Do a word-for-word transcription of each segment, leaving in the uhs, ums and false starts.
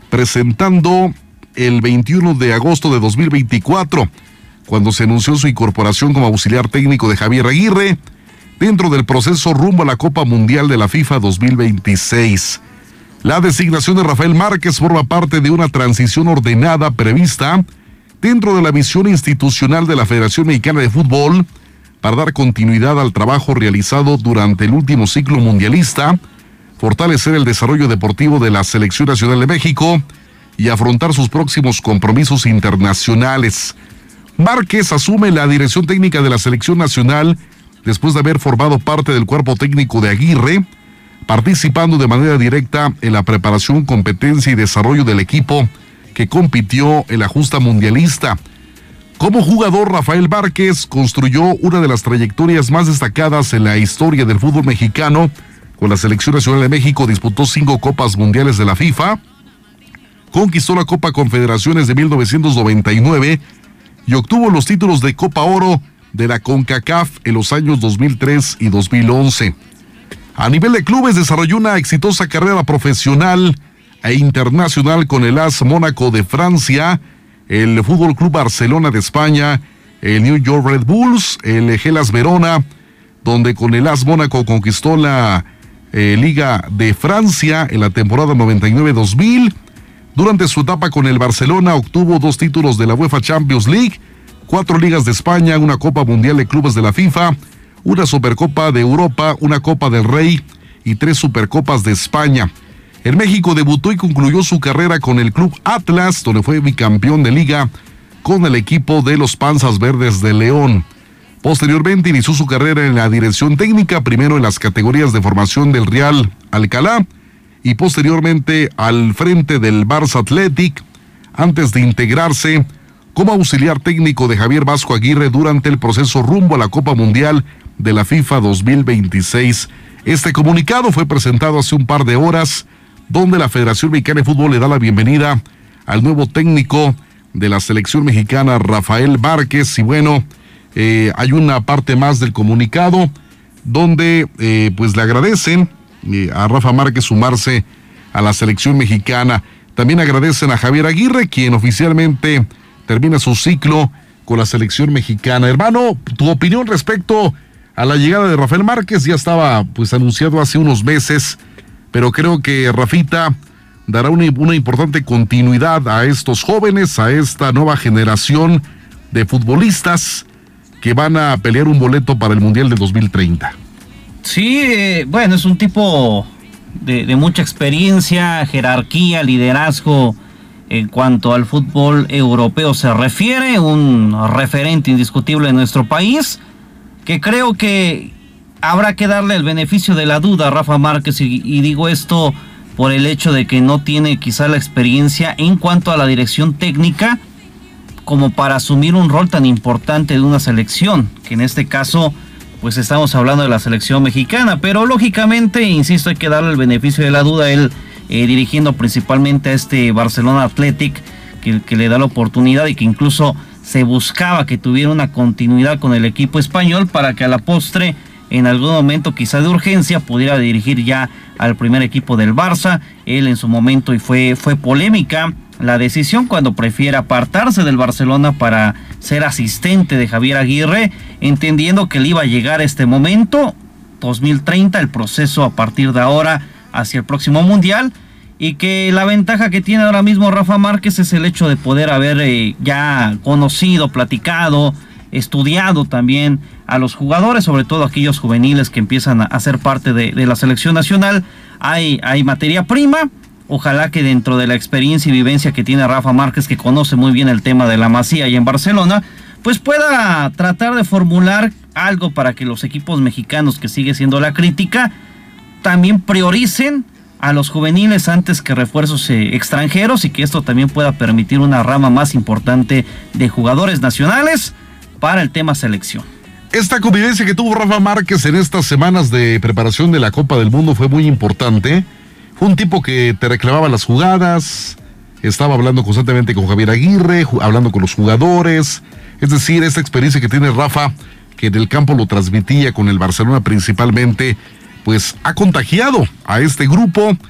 presentando el veintiuno de agosto de dos mil veinticuatro, cuando se anunció su incorporación como auxiliar técnico de Javier Aguirre, dentro del proceso rumbo a la Copa Mundial de la FIFA dos mil veintiséis. La designación de Rafael Márquez forma parte de una transición ordenada prevista dentro de la misión institucional de la Federación Mexicana de Fútbol para dar continuidad al trabajo realizado durante el último ciclo mundialista, fortalecer el desarrollo deportivo de la Selección Nacional de México y afrontar sus próximos compromisos internacionales. Márquez asume la dirección técnica de la Selección Nacional después de haber formado parte del cuerpo técnico de Aguirre, participando de manera directa en la preparación, competencia y desarrollo del equipo que compitió en la justa mundialista. Como jugador, Rafael Márquez construyó una de las trayectorias más destacadas en la historia del fútbol mexicano. Con la Selección Nacional de México disputó cinco Copas Mundiales de la FIFA, conquistó la Copa Confederaciones de mil novecientos noventa y nueve y obtuvo los títulos de Copa Oro de la CONCACAF en los años dos mil tres y dos mil once. A nivel de clubes desarrolló una exitosa carrera profesional e internacional con el A S Mónaco de Francia, el Fútbol Club Barcelona de España, el New York Red Bulls, el Hellas Verona, donde con el A S Mónaco conquistó la eh, Liga de Francia en la temporada noventa y nueve dos mil. Durante su etapa con el Barcelona obtuvo dos títulos de la UEFA Champions League, cuatro Ligas de España, una Copa Mundial de Clubes de la FIFA, una Supercopa de Europa, una Copa del Rey y tres Supercopas de España. En México debutó y concluyó su carrera con el Club Atlas, donde fue bicampeón de liga con el equipo de los Panzas Verdes de León. Posteriormente inició su carrera en la dirección técnica, primero en las categorías de formación del Real Alcalá y posteriormente al frente del Barça Athletic, antes de integrarse como auxiliar técnico de Javier Vasco Aguirre durante el proceso rumbo a la Copa Mundial de la FIFA dos mil veintiséis. Este comunicado fue presentado hace un par de horas, donde la Federación Mexicana de Fútbol le da la bienvenida al nuevo técnico de la selección mexicana, Rafael Márquez. Y bueno, eh, hay una parte más del comunicado donde eh, pues le agradecen eh, a Rafa Márquez sumarse a la selección mexicana. También agradecen a Javier Aguirre, quien oficialmente termina su ciclo con la selección mexicana. Hermano, tu opinión respecto a la llegada de Rafael Márquez ya estaba pues anunciado hace unos meses, pero creo que Rafita dará una, una importante continuidad a estos jóvenes, a esta nueva generación de futbolistas que van a pelear un boleto para el Mundial de dos mil treinta. Sí, eh, bueno, es un tipo de, de mucha experiencia, jerarquía, liderazgo en cuanto al fútbol europeo se refiere, un referente indiscutible en nuestro país, que creo que habrá que darle el beneficio de la duda a Rafa Márquez, y, y digo esto por el hecho de que no tiene quizá la experiencia en cuanto a la dirección técnica como para asumir un rol tan importante de una selección, que en este caso pues estamos hablando de la selección mexicana, pero lógicamente, insisto, hay que darle el beneficio de la duda, él eh, dirigiendo principalmente a este Barcelona Athletic, que, que le da la oportunidad y que incluso se buscaba que tuviera una continuidad con el equipo español para que a la postre, en algún momento quizá de urgencia, pudiera dirigir ya al primer equipo del Barça. Él en su momento, y fue, fue polémica la decisión cuando prefiere apartarse del Barcelona para ser asistente de Javier Aguirre, entendiendo que le iba a llegar este momento, dos mil treinta, el proceso a partir de ahora hacia el próximo Mundial, y que la ventaja que tiene ahora mismo Rafa Márquez es el hecho de poder haber eh, ya conocido, platicado, estudiado también a los jugadores, sobre todo aquellos juveniles que empiezan a ser parte de, de la selección nacional. Hay, hay materia prima. Ojalá que dentro de la experiencia y vivencia que tiene Rafa Márquez, que conoce muy bien el tema de la Masía y en Barcelona, pues pueda tratar de formular algo para que los equipos mexicanos, que sigue siendo la crítica, también prioricen a los juveniles antes que refuerzos eh, extranjeros, y que esto también pueda permitir una rama más importante de jugadores nacionales para el tema selección. Esta convivencia que tuvo Rafa Márquez en estas semanas de preparación de la Copa del Mundo fue muy importante. Fue un tipo que te reclamaba las jugadas, estaba hablando constantemente con Javier Aguirre, hablando con los jugadores. Es decir, esta experiencia que tiene Rafa, que en el campo lo transmitía con el Barcelona principalmente, pues ha contagiado a este grupo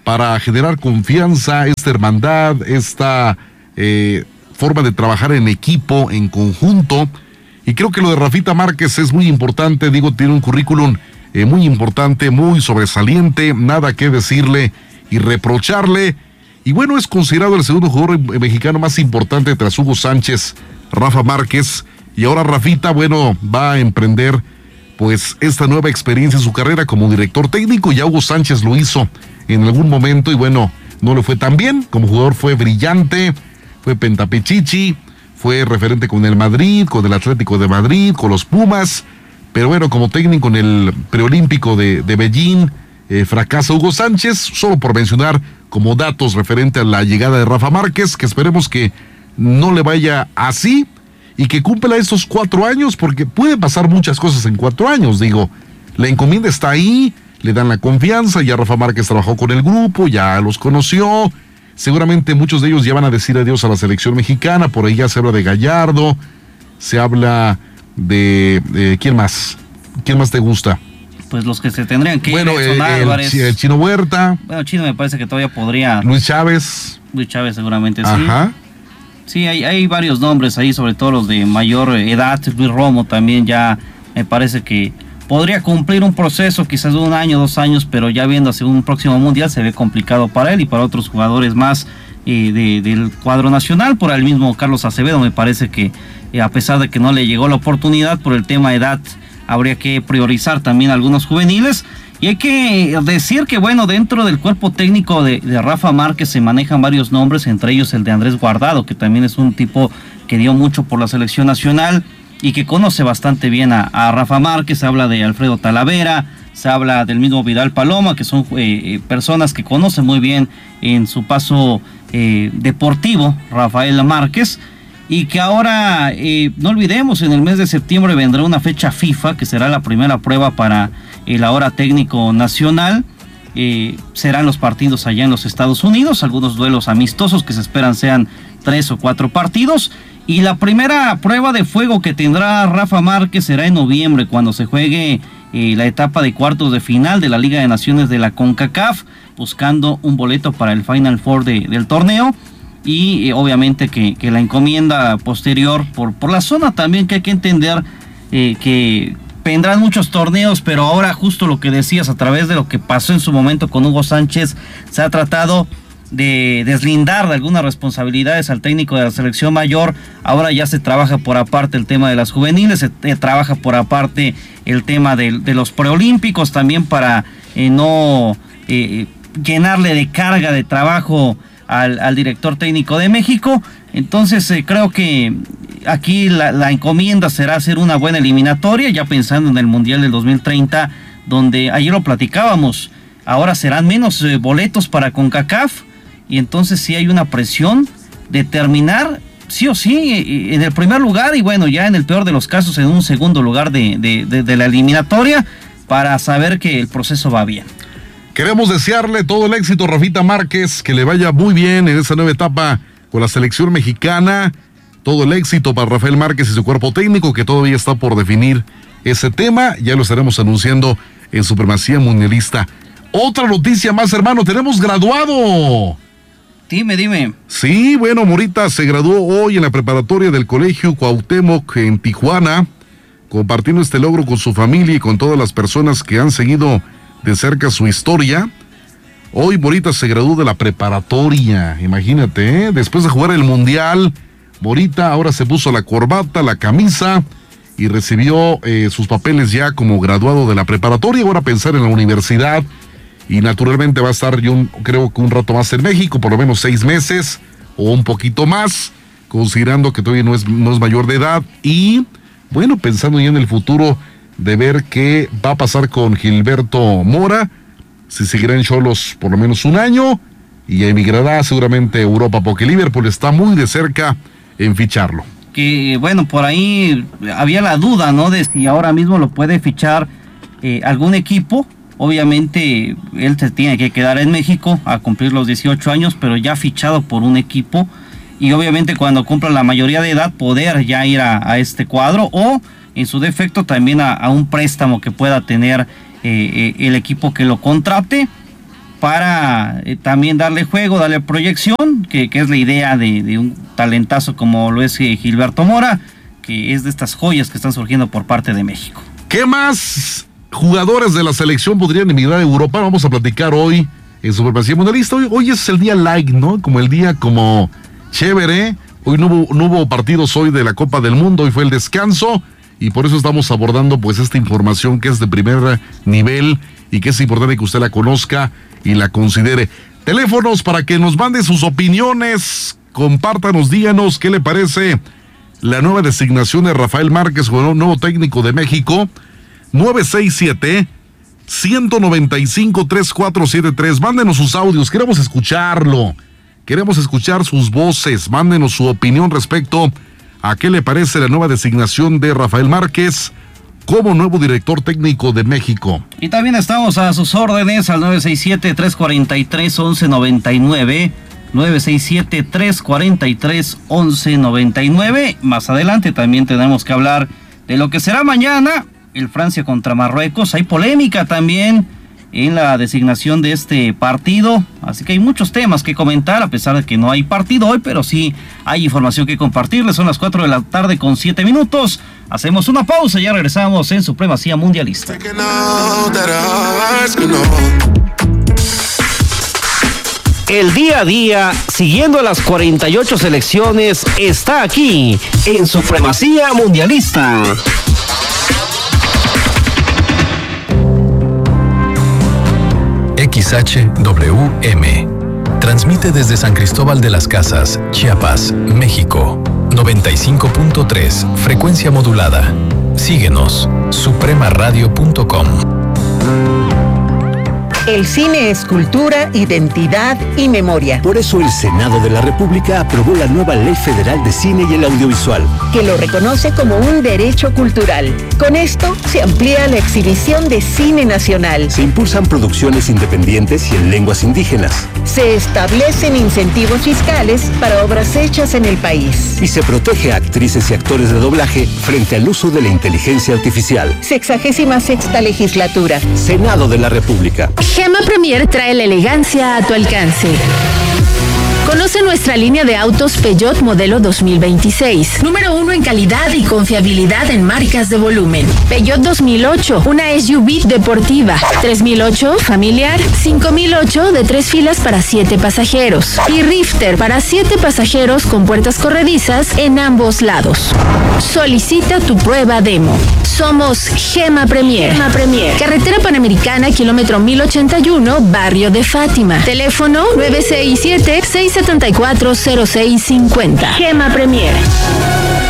para generar confianza, esta hermandad, esta eh, forma de trabajar en equipo, en conjunto. Y creo que lo de Rafita Márquez es muy importante, digo, tiene un currículum eh, muy importante, muy sobresaliente, nada que decirle y reprocharle. Y bueno, es considerado el segundo jugador mexicano más importante tras Hugo Sánchez, Rafa Márquez. Y ahora Rafita, bueno, va a emprender pues esta nueva experiencia en su carrera como director técnico. Ya Hugo Sánchez lo hizo en algún momento y bueno, no le fue tan bien. Como jugador fue brillante, fue pentapichichi, fue referente con el Madrid, con el Atlético de Madrid, con los Pumas, pero bueno, como técnico en el preolímpico de, de Beijing, eh, fracasa Hugo Sánchez, solo por mencionar como datos referente a la llegada de Rafa Márquez, que esperemos que no le vaya así y que cumpla estos cuatro años, porque puede pasar muchas cosas en cuatro años, digo, la encomienda está ahí, le dan la confianza, ya Rafa Márquez trabajó con el grupo, ya los conoció, seguramente muchos de ellos ya van a decir adiós a la selección mexicana, por ahí ya se habla de Gallardo, se habla de, de ¿quién más? ¿Quién más te gusta? Pues los que se tendrían que bueno, ir, el, Álvarez. el Chino Huerta. Bueno, Chino me parece que todavía podría. Luis Chávez. Luis Chávez seguramente sí. Ajá. Sí, hay, hay varios nombres ahí, sobre todo los de mayor edad. Luis Romo también ya me parece que podría cumplir un proceso quizás de un año, dos años, pero ya viendo hacia un próximo mundial se ve complicado para él y para otros jugadores más eh, de, del cuadro nacional. Por el mismo Carlos Acevedo me parece que eh, a pesar de que no le llegó la oportunidad por el tema de edad, habría que priorizar también algunos juveniles. Y hay que decir que, bueno, dentro del cuerpo técnico de, de Rafa Márquez se manejan varios nombres, entre ellos el de Andrés Guardado, que también es un tipo que dio mucho por la selección nacional y que conoce bastante bien a, a Rafa Márquez. Se habla de Alfredo Talavera, se habla del mismo Vidal Paloma, que son eh, personas que conocen muy bien en su paso eh, deportivo Rafael Márquez. Y que ahora, eh, no olvidemos, en el mes de septiembre vendrá una fecha FIFA, que será la primera prueba para el ahora técnico nacional. Eh, serán los partidos allá en los Estados Unidos, algunos duelos amistosos que se esperan sean tres o cuatro partidos. Y la primera prueba de fuego que tendrá Rafa Márquez será en noviembre, cuando se juegue eh, la etapa de cuartos de final de la Liga de Naciones de la CONCACAF, buscando un boleto para el Final Four de, del torneo. Y eh, obviamente que, que la encomienda posterior por, por la zona también, que hay que entender eh, que vendrán muchos torneos, pero ahora justo lo que decías, a través de lo que pasó en su momento con Hugo Sánchez, se ha tratado de deslindar de algunas responsabilidades al técnico de la selección mayor. Ahora ya se trabaja por aparte el tema de las juveniles, se eh, trabaja por aparte el tema de, de los preolímpicos, también para eh, no eh, llenarle de carga de trabajo Al, al director técnico de México. Entonces eh, creo que aquí la, la encomienda será hacer una buena eliminatoria, ya pensando en el Mundial del dos mil treinta, donde ayer lo platicábamos, ahora serán menos eh, boletos para CONCACAF, y entonces sí hay una presión de terminar sí o sí en el primer lugar, y bueno, ya en el peor de los casos en un segundo lugar de, de, de, de la eliminatoria, para saber que el proceso va bien. Queremos desearle todo el éxito a Rafita Márquez, que le vaya muy bien en esa nueva etapa con la selección mexicana. Todo el éxito para Rafael Márquez y su cuerpo técnico, que todavía está por definir ese tema. Ya lo estaremos anunciando en Supremacía Mundialista. Otra noticia más, hermano, tenemos graduado. Dime, dime. Sí, bueno, Morita se graduó hoy en la preparatoria del Colegio Cuauhtémoc en Tijuana, compartiendo este logro con su familia y con todas las personas que han seguido de cerca su historia. Hoy Morita se graduó de la preparatoria, imagínate, ¿eh? Después de jugar el mundial, Morita ahora se puso la corbata, la camisa y recibió eh, sus papeles ya como graduado de la preparatoria. Ahora pensar en la universidad, y naturalmente va a estar, yo creo que un rato más en México, por lo menos seis meses o un poquito más, considerando que todavía no es, no es mayor de edad. Y bueno, pensando ya en el futuro de ver qué va a pasar con Gilberto Mora, si seguirá en Xolos por lo menos un año y emigrará seguramente a Europa, porque Liverpool está muy de cerca en ficharlo. Que bueno, por ahí había la duda, ¿no?, de si ahora mismo lo puede fichar eh, algún equipo. Obviamente él se tiene que quedar en México a cumplir los dieciocho años, pero ya fichado por un equipo, y obviamente cuando cumpla la mayoría de edad poder ya ir a, a este cuadro, o en su defecto también a, a un préstamo que pueda tener eh, eh, el equipo que lo contrate. para eh, también darle juego, darle proyección, que, que es la idea de, de un talentazo como lo es eh, Gilberto Mora, que es de estas joyas que están surgiendo por parte de México. ¿Qué más jugadores de la selección podrían emigrar a Europa? Vamos a platicar hoy en Supremacía Mundialista. Hoy, hoy es el día light, ¿no? Como el día como chévere. Hoy no hubo, no hubo partidos hoy de la Copa del Mundo, hoy fue el descanso y por eso estamos abordando pues esta información que es de primer nivel y que es importante que usted la conozca y la considere. Teléfonos para que nos mande sus opiniones, compártanos, díganos qué le parece la nueva designación de Rafael Márquez como nuevo técnico de México. Nueve seis siete, uno nueve cinco, tres cuatro siete tres. Mándenos sus audios, queremos escucharlo. Queremos escuchar sus voces. Mándenos su opinión respecto a qué le parece la nueva designación de Rafael Márquez como nuevo director técnico de México. Y también estamos a sus órdenes al nueve seis siete, tres cuatro tres, once noventa y nueve. nueve seis siete, tres cuatro tres, once noventa y nueve. Más adelante también tenemos que hablar de lo que será mañana el Francia contra Marruecos. Hay polémica también en la designación de este partido, así que hay muchos temas que comentar a pesar de que no hay partido hoy, pero sí hay información que compartirles. Son las cuatro de la tarde con siete minutos. Hacemos una pausa y ya regresamos en Supremacía Mundialista. El día a día, siguiendo a las cuarenta y ocho selecciones, está aquí en Supremacía Mundialista. X H W M transmite desde San Cristóbal de las Casas, Chiapas, México. noventa y cinco punto tres, frecuencia modulada. Síguenos, suprema radio punto com. El cine es cultura, identidad y memoria. Por eso el Senado de la República aprobó la nueva Ley Federal de Cine y el Audiovisual, que lo reconoce como un derecho cultural. Con esto se amplía la exhibición de cine nacional. Se impulsan producciones independientes y en lenguas indígenas. Se establecen incentivos fiscales para obras hechas en el país. Y se protege a actrices y actores de doblaje frente al uso de la inteligencia artificial. Sexagésima sexta legislatura. Senado de la República. Gema Premier trae la elegancia a tu alcance. Conoce nuestra línea de autos Peugeot modelo dos mil veintiséis. Número uno en calidad y confiabilidad en marcas de volumen. Peugeot dos mil ocho, una S U V deportiva. tres mil ocho, familiar. cinco mil ocho, de tres filas para siete pasajeros. Y Rifter para siete pasajeros con puertas corredizas en ambos lados. Solicita tu prueba demo. Somos Gema Premier. Gema Premier. Carretera Panamericana, kilómetro mil ochenta y uno, barrio de Fátima. Teléfono nueve seis siete, seis siete cuatro, cero seis cinco cero. Gema Premier.